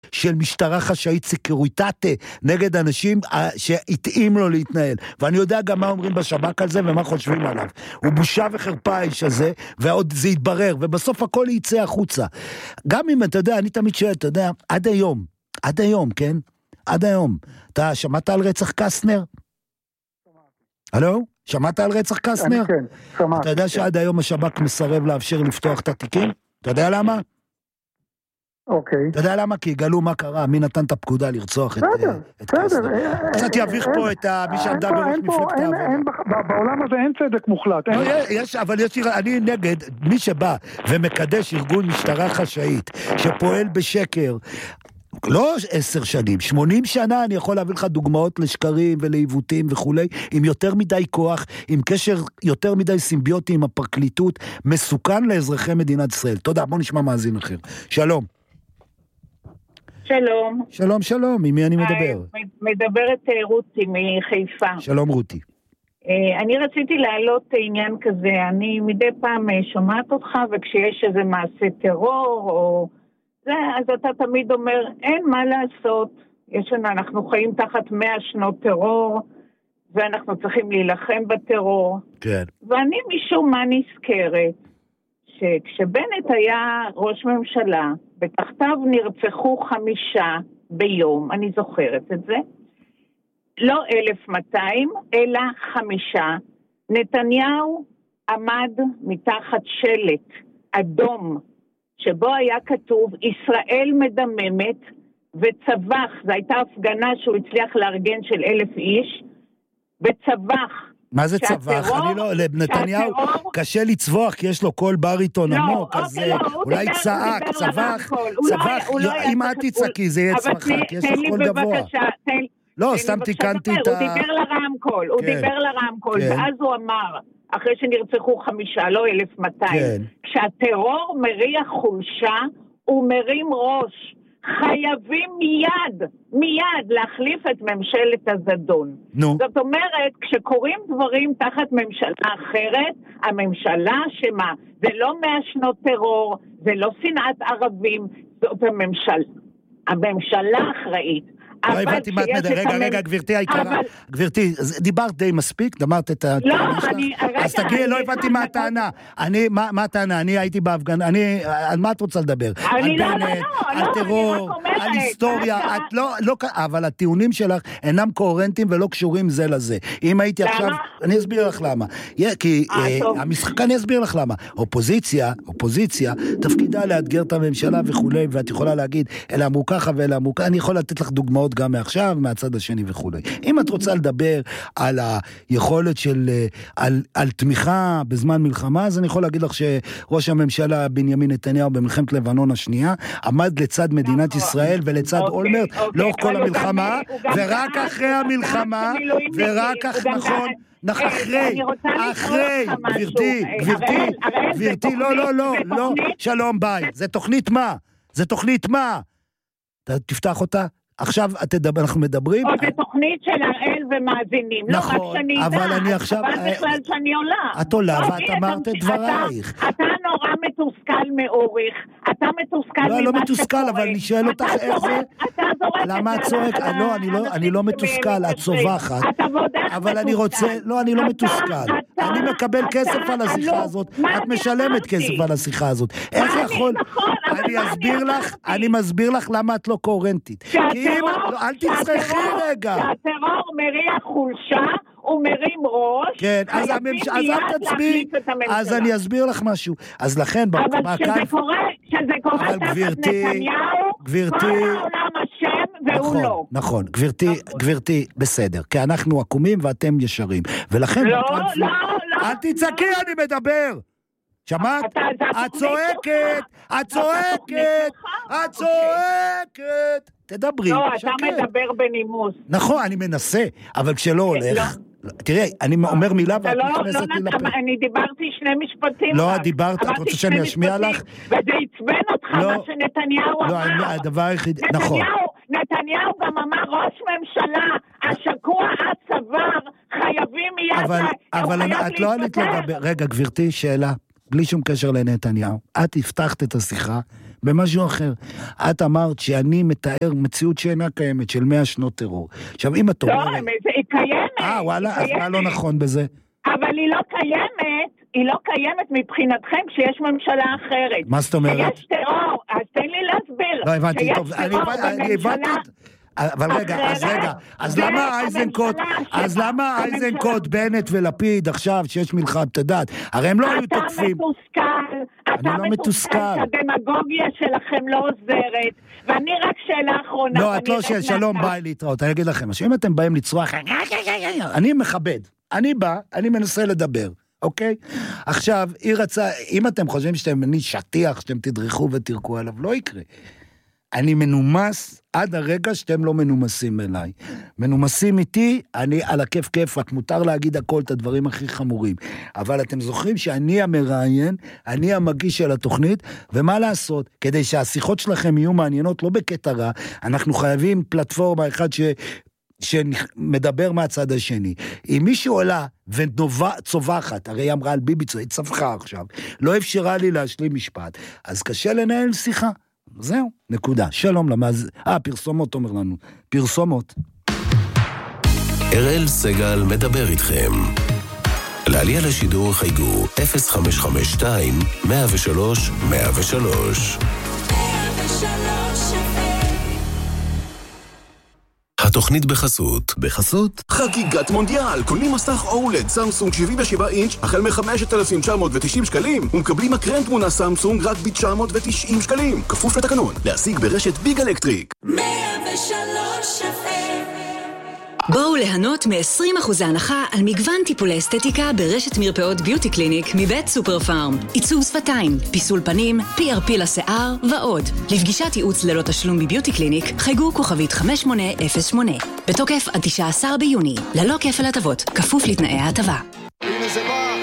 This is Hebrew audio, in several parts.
של משטרה חשאית סקוריטטה נגד אנשים שהתאים לו להתנהל. ואני יודע גם מה אומרים בשב"כ על זה ומה חושבים עליו. הוא בושה וחרפה האיש הזה, ועוד זה יתברר, ובסוף הכל יצא החוצה. גם אם אתה יודע, אני תמיד שואל, אתה יודע, עד היום, כן? עד היום. אתה שמעת על רצח קסנר? הלו? שמעת על רצח קסנר? כן, שמעתי. אתה יודע שעד היום השב"כ מסרב לאפשר לפתוח את התיקים? אתה יודע למה? אוקיי. אתה יודע למה? כי גלו מה קרה, מי נתן את הפקודה לרצוח את קסנר. קצת יביך פה את מי שעמדה בראש מפלגת העבודה. בעולם הזה אין צדק מוחלט. אבל אני נגד מי שבא ומקדש ארגון משטרה חשאית, שפועל בשקר, לא 10 שנים, 80 שנה אני יכול להביא לך דוגמאות לשקרים ולעיוותים וכולי, עם יותר מדי כוח, עם קשר יותר מדי סימביוטי עם הפרקליטות, מסוכן לאזרחי מדינת ישראל. תודה, בוא נשמע מאזין אחר. שלום. שלום. שלום, שלום, עם מי אני מדבר? מדברת רותי מחיפה. שלום רותי. אני רציתי להעלות עניין כזה, אני מדי פעם שומעת אותך, וכשיש איזה מעשה טרור או זה, אז אתה תמיד אומר, אין מה לעשות, אנחנו חיים תחת 100 שנות טרור, ואנחנו צריכים להילחם בטרור. כן. ואני משום מה נזכרת, שכשבנט היה ראש ממשלה, בתחתיו נרצחו 5 ביום, אני זוכרת את זה, לא 1,200, אלא 5. נתניהו עמד מתחת שלט אדום, שבו היה כתוב, ישראל מדממת, וצבח, זו הייתה הפגנה שהוא הצליח לארגן של 1,000 איש, וצבח. מה זה צבח? אני לא, לנתניהו קשה לצבוח, כי יש לו קול בריטון עמוק, אז אולי צעק, צבח, אם את תצעקי זה יהיה צבחק, יש לך קול גבוה. לא, סתם תיקנתי את ה... הוא דיבר לרמקול, ואז הוא אמר, אחרי שנרצחו 5, לא 1,200, כשהטרור מריח חולשה, הוא מרים ראש. חייבים מיד להחליף את ממשלת הזדון. זאת אומרת, כשקוראים דברים תחת ממשלה אחרת, הממשלה שמה? זה לא 100 שנות טרור, זה לא שנאת ערבים, זאת הממשלה אחראית. לא הבנתי מה את מדבר, רגע, גברתי היקרה, גברתי, דיברת די מספיק, דמרת את הטענה שלך, אז תגידי, לא הבנתי מה הטענה, מה הטענה, אני הייתי בהפגנה, על מה את רוצה לדבר? על בנט, על טרור, על היסטוריה, אבל הטיעונים שלך אינם קוהרנטיים ולא קשורים זה לזה, אם הייתי עכשיו, אני אסביר לך למה, כי המשחק, אני אסביר לך למה, אופוזיציה, תפקידה לאתגר את הממשלה וכולי, ואת יכולה להגיד, אלה אמרו ככה ואלה אמרו ככה, אני יכול לתת לך דוגמאות גם מעכשיו, מהצד השני וכו'. אם את רוצה לדבר על היכולת של, על תמיכה בזמן מלחמה, אז אני יכול להגיד לך שראש הממשלה בנימין נתניהו במלחמת לבנון השנייה, עמד לצד מדינת ישראל ולצד אולמרט, לאורך כל המלחמה, ורק אחרי המלחמה, ורק אחרי, גברתי, לא, שלום ביי, זה תוכנית מה? תפתח אותה. עכשיו אנחנו מדברים... זה תוכנית של הראל ומאזינים. נכון, לא רק שאני אבל אני עכשיו... אבל בכלל שאני עולה. את עולה ואת אמרת את דברייך. אתה נורא מתוסכל מאורך. אתה מתוסכל ממה שקורה. לא מתוסכל, אבל אני שואל אותך איך זה... למה את צועק? לא, אני לא מתוסכל, את צובחת. אבל אני רוצה... לא, אני לא מתוסכל. אני מקבל כסף על השיחה הזאת. את משלמת כסף על השיחה הזאת. איך יכול... אני מסביר לך למה את לא קוהרנטית. אל תצרכי רגע. שהטרור מריח חולשה, הוא מרים ראש. כן, אז אל תצביעי, אז אני אסביר לך משהו. אז לכן, אבל שזה קורה תחת נתניהו, כל העולם אשם והוא לא. נכון, גברתי, בסדר, כי אנחנו עקומים ואתם ישרים. ולכן... לא. אל תצעקי, אני מדבר. שמעת? את צועקת. תדברי. לא, אתה מדבר בנימוס. נכון, אני מנסה, אבל כשלא הולך... תראי, אני אומר מילה ואת נכנסת לי לפה. אני דיברתי 2 משפטים. לא, דיברת, את רוצה שאני אשמיע לך? וזה עצבן אותך מה שנתניהו אמר. לא, הדבר היחיד, נכון. נתניהו גם אמר ראש ממשלה, השקוע עד צוואר, חייבים מיד... אבל את לא עלית לדבר. רגע, גברתי, שאלה, בלי שום קשר לנתניהו. את הבטחת את השיחה, במשהו אחר. את אמרת שאני מתאר מציאות שאינה קיימת, של 100 שנות טרור. עכשיו, אם את אומרת... לא, היא קיימת. וואלה, אז מה לא נכון בזה? אבל היא לא קיימת מבחינתכם כשיש ממשלה אחרת. מה זאת אומרת? כשיש טרור, אז תן לי להסביר. לא, הבנתי, טוב, אני הבנתי... אבל רגע, אז למה איזנקוט, בנט ולפיד עכשיו שיש מלחמה, תדעת, הרי הם לא היו תוקפים. אתה מתוסכל שהדמגוגיה שלכם לא עוזרת, ואני רק שאלה אחרונה. לא, את לא שלום ביי להתראות, אני אגיד לכם, אם אתם באים לצרוח, אני מכבד, אני בא, אני מנסה לדבר. אוקיי? עכשיו, אם אתם חושבים שאתם שטיח, שאתם תדרכו ותרקו עליו, לא יקרה. אני מנומס עד הרגע שאתם לא מנומסים אליי. מנומסים איתי, אני על הכיף כיף, רק מותר להגיד הכל את הדברים הכי חמורים. אבל אתם זוכרים שאני המראיין, אני המגיש של התוכנית, ומה לעשות? כדי שהשיחות שלכם יהיו מעניינות, לא בקטע רע, אנחנו חייבים פלטפורמה אחד שמדבר מהצד השני. אם מישהו עולה וצובחת, הרי היא אמרה על ביבי, היא צווחה עכשיו, לא אפשרה לי להשלים משפט, אז קשה לנהל שיחה. זהו, נקודה. שלום פרסומות אומר לנו. פרסומות. אראל סגל מדבר איתכם. לעלייה לשידור חייגו 0552-103-103. התוכנית בחסות חגיגת מונדיאל, קונים מסך אולד סמסונג 77 אינץ' החל מ-5,990 שקלים ומקבלים מקרן תמונה סמסונג רק ב-990 שקלים, כפוף לתקנון, להשיג ברשת ביג אלקטריק. 103 בואו ליהנות מ-20% הנחה על מגוון טיפולי אסתטיקה ברשת מרפאות ביוטי קליניק מבית סופר פארם. עיצוב שפתיים, פיסול פנים, PRP לשיער ועוד. לפגישת ייעוץ ללא תשלום בביוטי קליניק, חייגו כוכבית 5808. בתוקף עד 19 ביוני. ללא כפל הטבות, כפוף לתנאי ההטבה. הנה זה בא!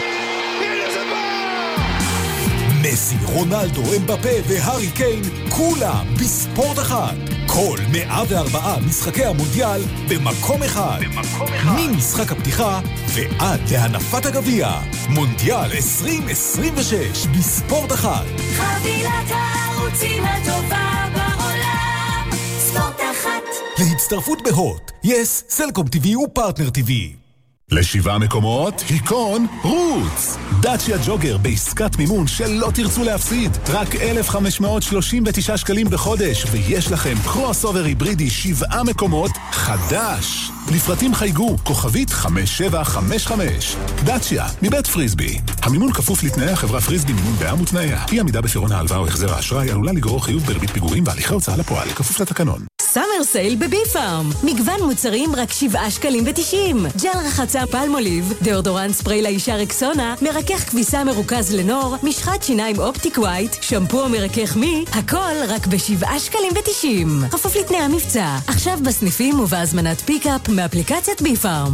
מסי, רונלדו, אמבפה והארי קיין, כולם בספורט אחד. כל 104 משחקי המונדיאל במקום אחד. ממשחק הפתיחה ועד להנפת הגביע. מונדיאל 2026 בספורט אחד. חבילת הערוצים הטובה בעולם. ספורט אחד. להצטרפות בהוט, יס, סלקום TV ופרטנר TV. ל7 מקומות, היקון, רוץ! דאצ'יה ג'וגר בעסקת מימון שלא תרצו להפסיד. רק 1,539 שקלים בחודש, ויש לכם קרוס אובר היברידי 7 מקומות, חדש! לפרטים חייגו, כוכבית 5755. דאצ'יה, מבית פריסבי. המימון כפוף לתנאי החברה פריסבי מימון בעם ותנאיה. אי עמידה בפירעון ההלוואה או החזר האשראי עלולה לגרור חיוב בריבית פיגורים והליכי הוצאה לפועל, כפוף לתקנון. סאמר סייל בבי פארם. מגוון מוצרים רק 7 שקלים ו90. ג'ל רחצה פלמוליב, דאודורנט ספרי לאישה רקסונה, מרכך כביסה מרוכז לנור, משחת שיניים אופטיק ווייט, שמפו מרכך מי, הכל רק ב7 שקלים ו90. כפוף לתנאי המבצע. עכשיו בסניפים ובהזמנת פיקאפ מאפליקציית בי פארם.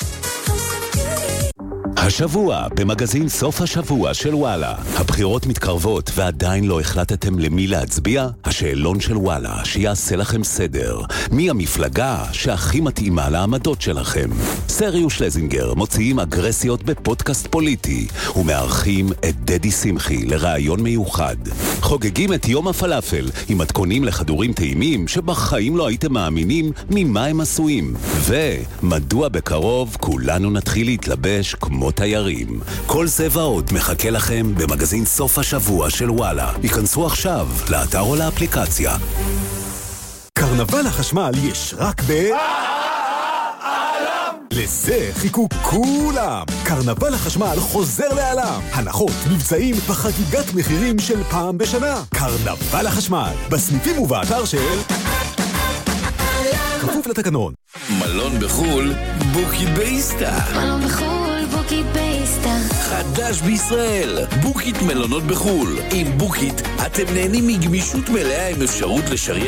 השבוע במגזין סוף השבוע של וואלה. הבחירות מתקרבות ועדיין לא החלטתם למי להצביע? השאלון של וואלה שיעשה לכם סדר. מי המפלגה שהכי מתאימה לעמדות שלכם? סריו שלזינגר מוציאים אגרסיות בפודקאסט פוליטי ומארחים את דדי שמחי לראיון מיוחד. חוגגים את יום הפלאפל עם מתכונים לחדורים טעימים שבחיים לא הייתם מאמינים ממה הם עשויים. ומדוע בקרוב כולנו נתחיל להתלבש כמו תיירים. כל זה ועוד מחכה לכם במגזין סוף השבוע של וואלה. ייכנסו עכשיו לאתר או לאפליקציה. קרנבל החשמל יש רק לזה חיכו כולם. קרנבל החשמל חוזר לעולם. הנחות, מבצעים וחגיגת מחירים של פעם בשנה. קרנבל החשמל, בסניפים ובאתר של כפוף לתקנון. מלון בחול, בוקית באיסטה. מלון בחול, בוקית באיסטה. חדש בישראל, בוקית מלונות בחול. עם בוקית אתם נהנים מגמישות מלאה עם אפשרות לשריין